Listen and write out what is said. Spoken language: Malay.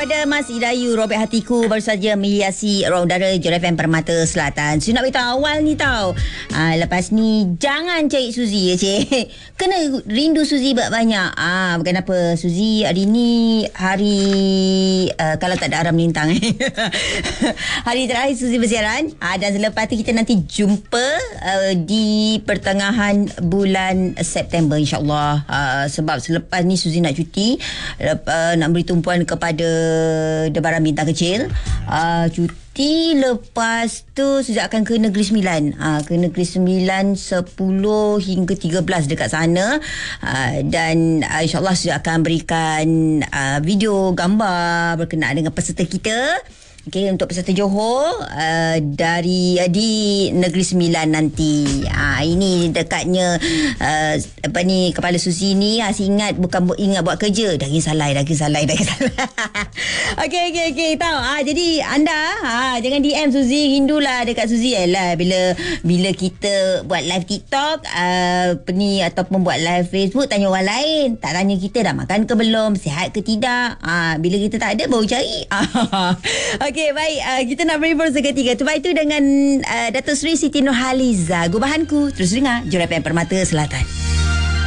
daripada Mas Idayu, Robek Hatiku baru saja menghiasi ruang udara Jura FM Permata Selatan. Saya nak beritahu awal ni tau. Lepas ni jangan cari Suzy ya cik. Kena rindu Suzy banyak. Bukan apa, Suzy hari ni kalau tak ada Aram Lintang hari terakhir Suzy bersiaran. Dan selepas tu kita nanti jumpa di pertengahan bulan September insyaAllah. Sebab selepas ni Suzy nak cuti, nak beri tumpuan kepada Debaran Bintang Kecil. Cuti lepas tu Suzy akan ke Negeri Sembilan. Ke Negeri Sembilan 10 hingga 13 dekat sana. Dan insyaAllah Suzy akan berikan video gambar berkenaan dengan peserta kita. Okey, untuk peserta Johor di Negeri Sembilan nanti. Ini dekatnya kepala Suzy ni ingat bukan ingat buat kerja, daging salai. Okey tahu. Jadi anda jangan DM Suzy, rindulah dekat Suzy. Bila kita buat live TikTok ataupun buat live Facebook, tanya orang lain, tak tanya kita dah makan ke belum, sihat ke tidak. Bila kita tak ada baru cari. Okey, baik. Kita nak beri versi ketiga. Sebab itu dengan Datuk Seri Siti Nurhaliza. Gubahanku. Terus dengar Jura FM Permata Selatan.